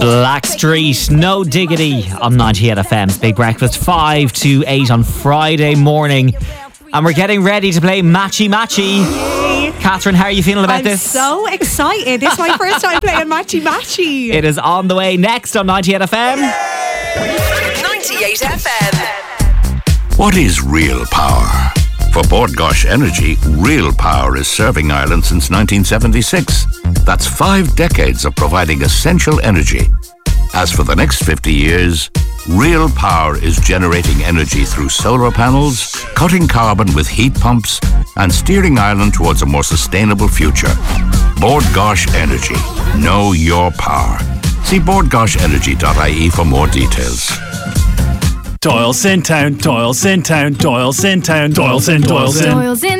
Blackstreet, No Diggity on 98 FM's Big Breakfast, 5 to 8 on Friday morning. And we're getting ready to play Matchy Matchy. Catherine, how are you feeling about this? I'm so excited. This is my first time playing Matchy Matchy. It is on the way next on 98 FM. 98 FM. What is real power? For Bord Gáis Energy, real power is serving Ireland since 1976. That's 5 decades of providing essential energy. As for the next 50 years, real power is generating energy through solar panels, cutting carbon with heat pumps, and steering Ireland towards a more sustainable future. Bord Gáis Energy. Know your power. See bordgaisenergy.ie for more details. Doyle's in town, Doyle's in town, Doyle's in town, Doyle's in, Doyle's in. Doyle's in